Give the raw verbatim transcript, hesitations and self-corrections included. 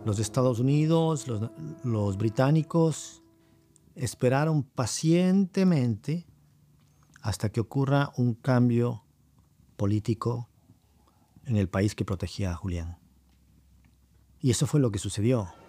Los Estados Unidos, los, los británicos esperaron pacientemente hasta que ocurra un cambio político en el país que protegía a Julián. Y eso fue lo que sucedió.